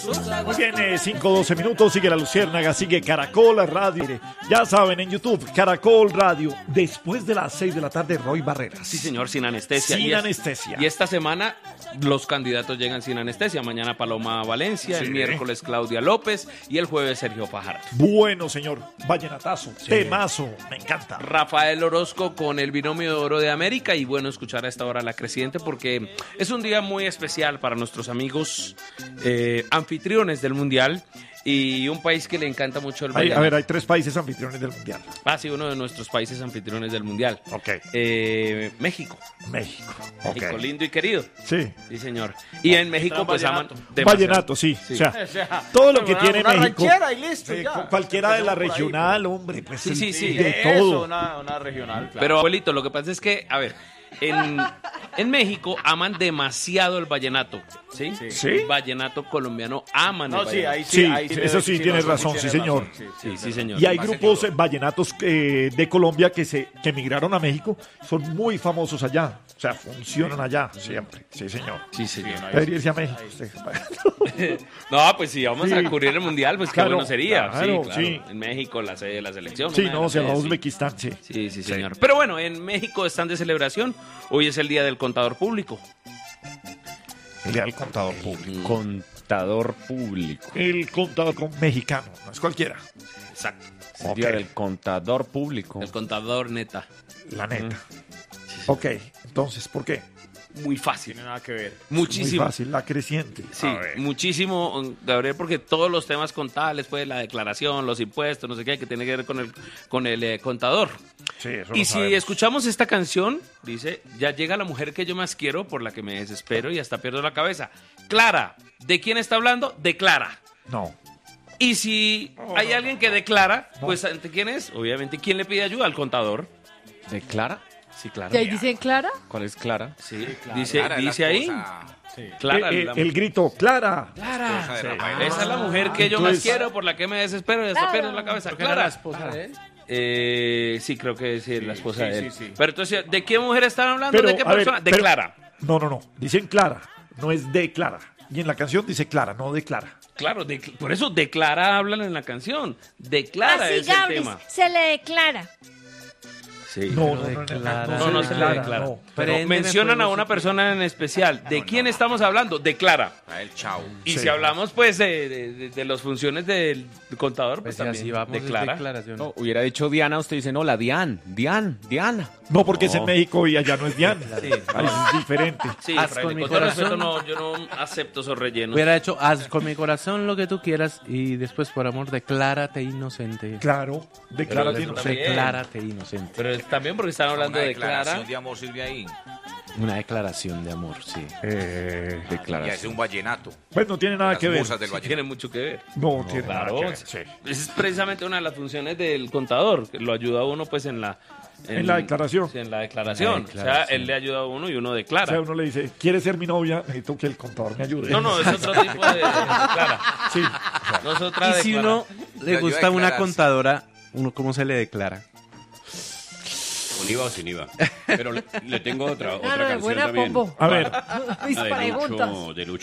Muy bien, 5:12 minutos, sigue La Luciérnaga, sigue Caracol Radio. Ya saben, en YouTube, Caracol Radio, después de las 6 de la tarde, Roy Barreras. Sí, señor, sin anestesia. Sin anestesia. Y esta semana los candidatos llegan sin anestesia. Mañana Paloma Valencia, el miércoles Claudia López y el jueves Sergio Fajardo. Bueno, señor, vallenatazo, temazo, me encanta. Rafael Orozco con el binomio de oro de América, y bueno escuchar a esta hora La Creciente porque es un día muy especial para nuestros amigos anfitriones del Mundial y un país que le encanta mucho el vallenato. A ver, hay 3 países anfitriones del Mundial. Sí, uno de nuestros países anfitriones del Mundial. Ok. México. México, lindo y querido. Sí. Sí, señor. Y en México pues aman vallenato, sí. O sea, todo lo que tiene una México. ranchera y listo, ya. Cualquiera de la regional, hombre, pues Sí. de Eso, todo. una regional, claro. Pero, abuelito, lo que pasa es que, a ver, en México aman demasiado el vallenato, ¿sí? Sí. El vallenato colombiano aman el No, sí, vallenato. ahí Sí, ahí eso sí, tienes razón, sí, señor. Sí, señor. Y hay grupos vallenatos de Colombia que emigraron a México, son muy famosos allá, o sea, funcionan allá siempre. Sí, señor. Sí, señor. Debería irse a México. Usted. No, pues si vamos Sí. a cubrir el Mundial, pues Claro, qué bueno sería. claro, Sí. sí. En México, la sede de la selección. Sí, una de no, las se va a sedes, sí. Uzbekistán, sí. Sí, señor. Pero bueno, en México están de celebración. Hoy es el Día del Contador Público. El día del contador público. Contador público. El contador mexicano, no es cualquiera. Exacto. Es el día del contador público. El contador neta. La neta. Ok, entonces, ¿por qué? Muy fácil. Tiene nada que ver. Muchísimo. Muy fácil, La Creciente. Sí, muchísimo, Gabriel, porque todos los temas contables, pues la declaración, los impuestos, no sé qué, que tiene que ver con el contador. Sí, eso Y lo si sabemos. escuchamos esta canción, dice, ya llega la mujer que yo más quiero, por la que me desespero y hasta pierdo la cabeza. Clara, ¿de quién está hablando? De Clara. No. Y si hay alguien que declara, pues ¿ante quién es? Obviamente, ¿quién le pide ayuda? Al contador. ¿De Clara? Sí, claro. ¿Y ahí dicen Clara? ¿Cuál es Clara? Sí, Clara. dice ahí. Clara, El grito, Clara. Clara. de Rafael. Esa es la mujer que yo más Entonces- quiero, por la que me desespero y hasta pierdo la cabeza. ¿Porque era la Clara. esposa de él? Sí, creo que sí, es la esposa de él. sí. Pero entonces, ¿de qué mujer están hablando? Pero, ¿De qué a ver, persona? De pero- Clara. No. Dicen Clara, no es de Clara. Y en la canción dice Clara, no de Clara. Claro, por eso de Clara hablan en la canción. De Clara Así, es el Gabris, tema. se le declara. Sí. No, No se le declara, declara. no. Pero mencionan a una persona en especial. ¿De quién estamos hablando? De Clara. A él, chao. Y Sí. si hablamos, pues, de las funciones del contador, pues, también así vamos, de es Clara. declaración. No, hubiera dicho Diana, usted dice, no, la Diana. No, porque es en México y allá no es Diana. Sí. Ahí es diferente. Sí, Haz Fray, con mi con todo corazón. respeto, no, yo no acepto esos rellenos. Hubiera hecho, haz con mi corazón lo que tú quieras y después, por amor, declárate inocente. Claro, declara Pero no eso sé. también. Declárate inocente. Pero también porque están hablando de Clara. de amor sirve ahí. Una declaración de amor, sí. Declaración. Ya es un vallenato. Pues no tiene nada Las que ver. musas del vallenato. Tiene mucho que ver. No tiene Claro. nada que ver. Sí. Esa es precisamente una de las funciones del contador, que lo ayuda a uno pues en la declaración. Sí, en la declaración. O sea, él le ayuda a uno y uno O declara. sea, uno le dice, ¿quieres ser mi novia? Necesito que el contador me ayude. No, es otro tipo de declara. Sí. No es otra Y si declara. uno le ayuda gusta a una declararse. contadora, ¿uno cómo se le declara? ¿Con IVA o sin IVA? Pero le tengo otra Claro, canción buena también. pombo. A ver, Mis La de preguntas. Lucho